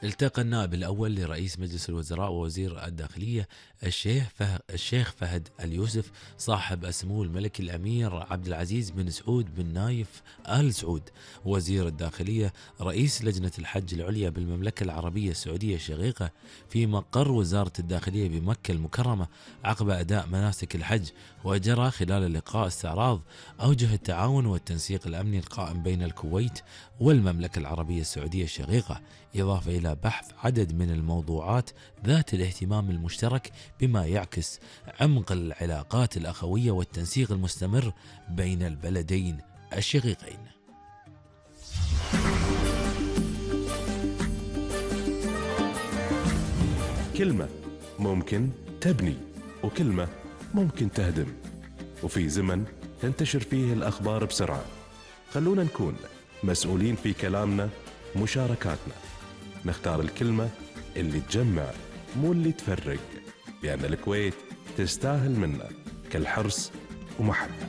التقى النائب الأول لرئيس مجلس الوزراء ووزير الداخلية الشيخ فهد اليوسف صاحب السمو الملكي الأمير عبد العزيز بن سعود بن نايف آل سعود وزير الداخلية رئيس لجنة الحج العليا بالمملكة العربية السعودية الشقيقة في مقر وزارة الداخلية بمكة المكرمة عقب أداء مناسك الحج. وجرى خلال اللقاء استعراض أوجه التعاون والتنسيق الأمني القائم بين الكويت والمملكة العربية السعودية الشقيقة، إضافة إلى بحث عدد من الموضوعات ذات الاهتمام المشترك بما يعكس عمق العلاقات الأخوية والتنسيق المستمر بين البلدين الشقيقين. كلمة ممكن تبني وكلمة ممكن تهدم، وفي زمن تنتشر فيه الأخبار بسرعة خلونا نكون مسؤولين في كلامنا مشاركاتنا، نختار الكلمة اللي تجمع مو اللي تفرق، لأن الكويت تستاهل منا كل حرص ومحبة.